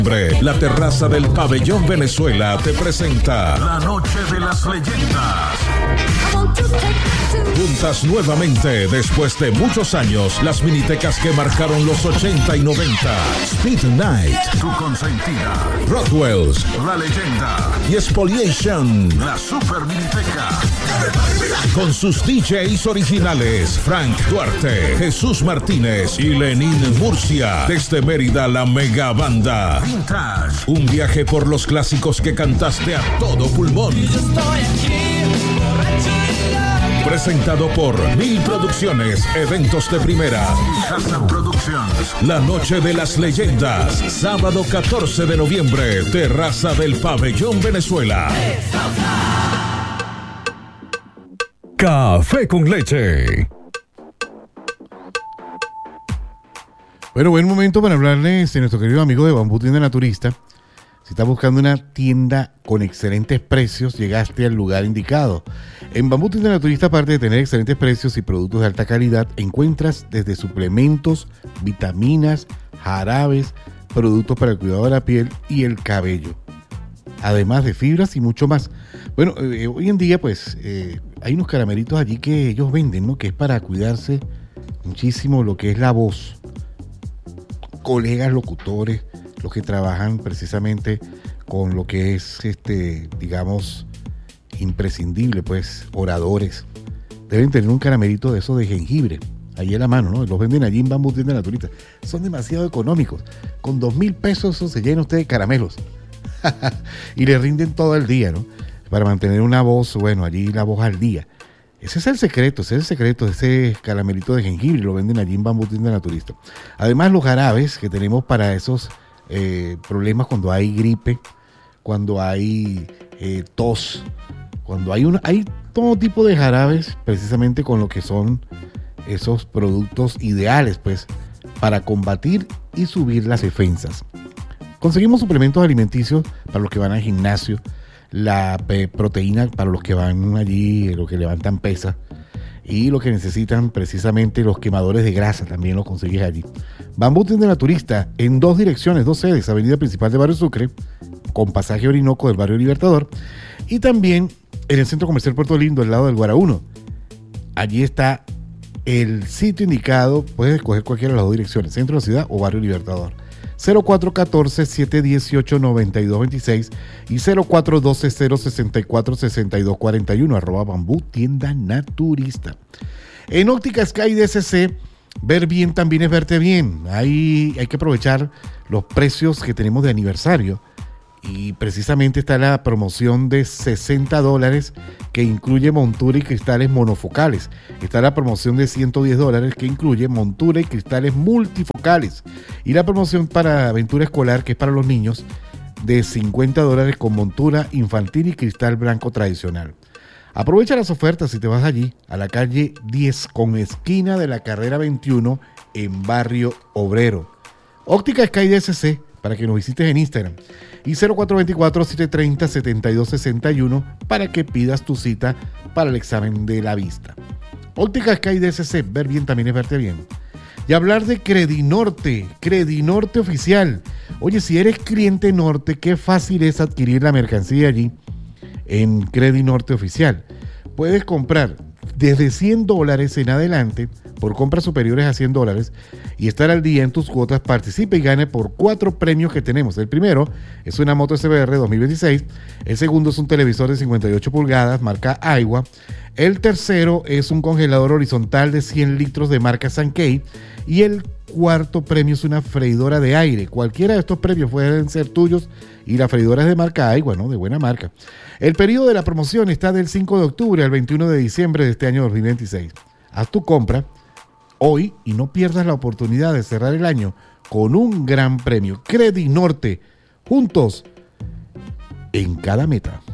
La terraza del Pabellón Venezuela te presenta La Noche de las Leyendas. Juntas nuevamente, después de muchos años, las minitecas que marcaron los 80 y 90. Speed Night, Tu Consentida, Rockwell's, La Leyenda y Spoliation, la Super Miniteca. Con sus DJs originales, Frank Duarte, Jesús Martínez y Lenín Murcia. Desde Mérida, la Mega Banda Vintage. Un viaje por los clásicos que cantaste a todo pulmón. Presentado por Mil Producciones, Eventos de Primera y Hassan Productions. La Noche de las Leyendas, sábado 14 de noviembre, terraza del Pabellón Venezuela. Café con leche. Bueno, buen momento para hablarles de nuestro querido amigo de Bambú Tienda Naturista. Si estás buscando una tienda con excelentes precios, llegaste al lugar indicado. En Bambú Tienda Naturista, aparte de tener excelentes precios y productos de alta calidad, encuentras desde suplementos, vitaminas, jarabes, productos para el cuidado de la piel y el cabello, además de fibras y mucho más. Bueno, hoy en día pues hay unos caramelitos allí que ellos venden, ¿no? Que es para cuidarse muchísimo lo que es la voz. Colegas locutores, los que trabajan precisamente con lo que es, digamos, imprescindible, pues, oradores, deben tener un caramelito de esos de jengibre, ahí en la mano, ¿no? Los venden allí en Bambú Tienda Naturista. Son demasiado económicos. Con 2,000 pesos eso se llena usted de caramelos. Y le rinden todo el día, ¿no? Para mantener una voz, bueno, allí la voz al día. Ese es el secreto, ese caramelito de jengibre, lo venden allí en Bambú Tienda Naturista. Además, los jarabes que tenemos para esos problemas cuando hay gripe, cuando hay tos, cuando hay todo tipo de jarabes, precisamente con lo que son esos productos ideales, pues, para combatir y subir las defensas. Conseguimos suplementos alimenticios para los que van al gimnasio, la proteína para los que van allí, los que levantan pesas, y lo que necesitan precisamente los quemadores de grasa, también los consigues allí. Bambú Tienda Naturista en 2 direcciones, 2 sedes, avenida principal de Barrio Sucre, con pasaje Orinoco del Barrio Libertador, y también en el Centro Comercial Puerto Lindo, al lado del Guara 1. Allí está el sitio indicado, puedes escoger cualquiera de las 2 direcciones, Centro de la Ciudad o Barrio Libertador. 0414-718-9226 y 0412-064-6241, @Bambú Tienda Naturista. En Óptica Sky DSC, ver bien también es verte bien. Hay que aprovechar los precios que tenemos de aniversario. Y precisamente está la promoción de $60 que incluye montura y cristales monofocales. Está la promoción de $110 que incluye montura y cristales multifocales. Y la promoción para aventura escolar, que es para los niños, de $50 con montura infantil y cristal blanco tradicional. Aprovecha las ofertas si te vas allí, a la calle 10 con esquina de la carrera 21 en Barrio Obrero. Óptica Sky DSC, para que nos visites en Instagram. Y 0424-730-7261 para que pidas tu cita para el examen de la vista. Óptica Sky DSC, ver bien también es verte bien. Y hablar de Credinorte Oficial. Oye, si eres cliente Norte, qué fácil es adquirir la mercancía allí en Credinorte Oficial. Puedes comprar desde $100 en adelante por compras superiores a $100 y estar al día en tus cuotas. Participe y gane por 4 premios que tenemos. El primero es una moto SBR 2026. El segundo es un televisor de 58 pulgadas marca Aiwa. El tercero es un congelador horizontal de 100 litros de marca Sankei. Y el cuarto premio es una freidora de aire. Cualquiera de estos premios pueden ser tuyos y la freidora es de marca Aiwa, ¿no? De buena marca. El periodo de la promoción está del 5 de octubre al 21 de diciembre de este año 2026. Haz tu compra hoy y no pierdas la oportunidad de cerrar el año con un gran premio. Credinorte, juntos en cada meta.